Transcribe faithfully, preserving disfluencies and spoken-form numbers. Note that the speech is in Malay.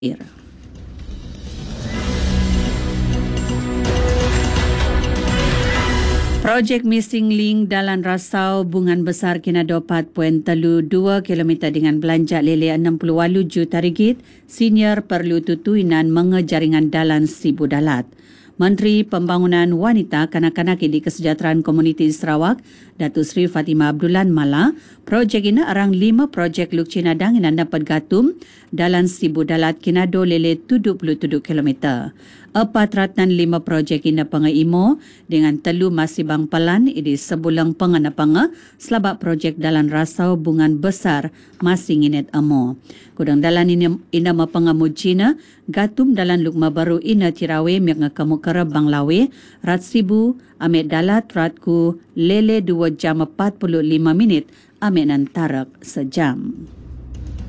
Projek Missing Link Dalan Rasau Bungan Besar Kinadopat Puan Telu dua kilometer dengan belanja lele enam puluh lapan juta ringgit, senior perlu tutuinan mengejaringan dalan Sibu Dalat. Menteri Pembangunan Wanita Kanak-Kanak di Kesejahteraan Komuniti Sarawak, Datuk Seri Fatimah Abdullah Mala, projek ini arang lima projek Luk Cina Dang yang dapat gatum dalan Sibu Dalat Kinado lele tujuh puluh tujuh kilometer. Empat ratan lima projek ini pengaimo dengan telu masih bang pelan ini sebulang pengana-panga selabak projek dalan Rasau Bungan Besar masih nginit emo. Kudang dalan ini ina mapangamu Cina, gatum dalan lukma baru ina tirawe miak ngakamu kerab bang lawe, rat Sibu, amet dalat ratku lele dua jam empat puluh lima minit, amet nantarak sejam.